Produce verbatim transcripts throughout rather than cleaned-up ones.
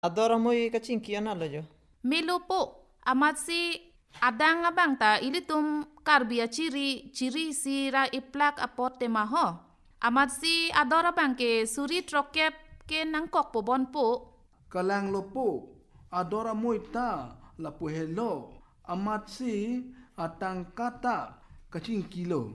Adora moi kacing kiana lo jo. Milo po, amat si adang abang ta ilitum karbia ciri ciri si ra iplak apot temaho. Amat si adora bang ke suri trokep ke nangkok po bon po. Kalang lopo, adora moita la puhelo, amat si atang kata kacing kilo.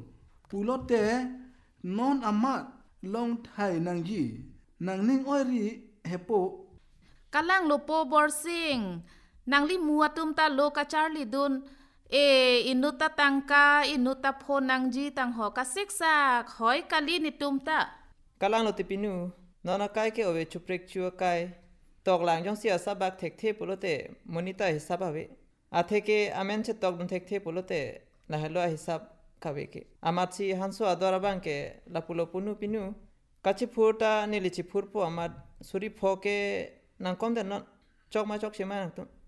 Pulote non amat long thai nang ji, nang ning oiri hepo. Kalang lopo borsing, nang li muatum ta lo ka Charlie dun, e inuta tangka inuta po nang ji tang ho ka siksak, hoy kali ni tum ta. Kalang lo tipinu, nona kai ke owe chuprek chua kai. Tok lang jong sia sabak tek te pulote monita hisab ave. Athe ke amen che tok dun tek te pulote la helo hisab kawe ke. Amat si hanso adora bang ke la pulo punu pinu. Kachi purta nili chi purpo amat suri phoke nang kom den non chok ma chok shima nang tum.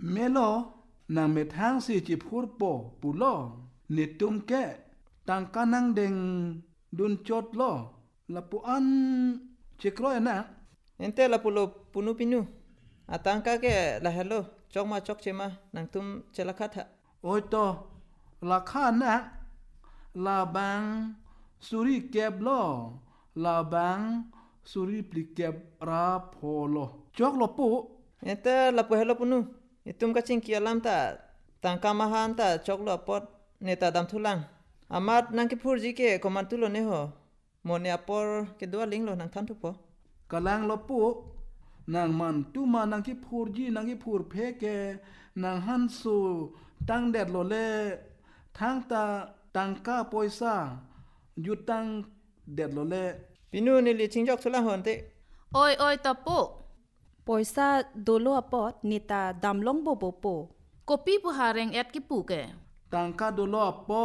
Melo nang methang si chi purpo pulo, nitum ke tang kanang deng dun chot lo, la puan chikro na. Ente la pulo punu pinu. Atangka ke la helo chok ma chok shima nang tum chelakatha. Oi to, la kha na, la bang suri keb lo, la bang suri plikeb ra polo. Chok lo pu, Ente la pu helo punu. Itum kacing kialam ta tangka mahan ta chok lo apot neta dam tulang. Amat nang ki purji ke komantulo neho. Mone apor ke dua ling lo nang tantu po. kalang lo pu, nang man tu ma nang ki purji nang ki pur peke, nang hansu tang det lo le, tang ta tang ka poisa, jutang det lo le. Pinu ni li chingjok tulang honte. Oi oi ta po, Poisa dolo apot nita damlong bobo po. kopi pu hareng et ki pu ke. Tang ka do lo apo,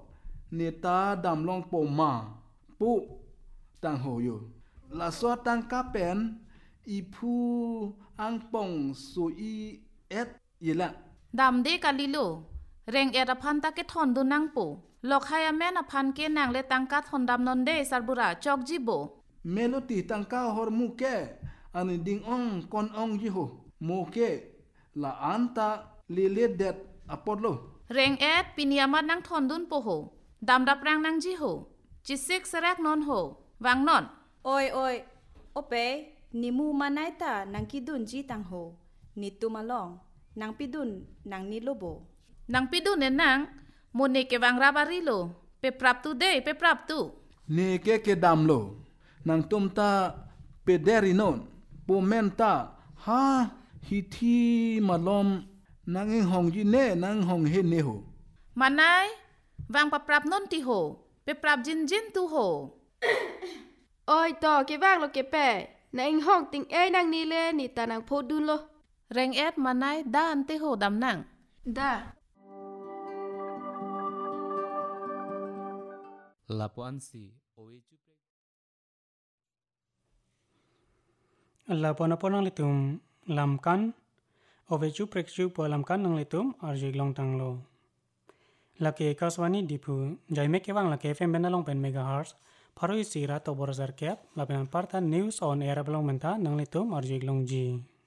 nita dam long po ma, pu tang ho yo. La so tang ka pen, i pu ang pong su i et yela. Dam de kalilo, reng et apan ta ke thon du nang po. Lok hai amen apan ke nang le tangka thon dam non de sarbura chok jibo. Meloti tang ka hor mu ke, ani ding ong kon ong ji ho, mu ke, la anta li le det apot lo. Reng et piniamat nang thon dun po ho. Dam dap rang nang ji ho. Chisik serak non ho. Wang non. Oi oi, ope, ni mu manaita nang kidun ji tang ho. Ni tumalong, nang pidun nang ni lobo. Nang pidu ne nang, mone ke wang rabarilo. Pe prap tu de, pe prap tu. Ni ke ke dam lo, nang tum ta pederi non, po menta, ha, hiti malom, nang ing hong ji ne, nang hong he ne ho. Manai, wang pa prap non ti ho. Pe prap jin jin tu ho. Oi to ke vang lo ke pe, na ing hong ting e nang ni le ni ta nang po dun lo. Reng et manai dan te ho dam nang. Da. Lapuan si owe chuprek La pona pona litum lamkan owe chuprek chu po lamkan nang litum arjig long tang lo. La ke kaswani dipu jaime ke wang la ke fm benalong pen megahertz paro isira to borosar kep la pen parta news on air belong menta nang litum arjig long ji.